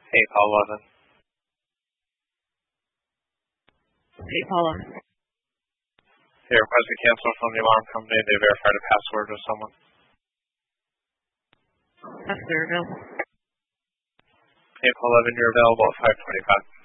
Hey, Paul 11. Hey, Paula. Hey, request to cancel from the alarm company. They verified a password with someone. That's there, Bill. Hey, Paul 11, you're available at 5:25.